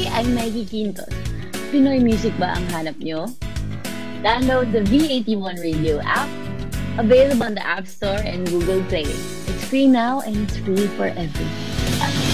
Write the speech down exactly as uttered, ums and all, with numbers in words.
I'm Maggie Quintos. Pinoy music ba ang hanap nyo? Download the V eighty-one Radio app, available on the App Store and Google Play. It's free now and it's free for everyone.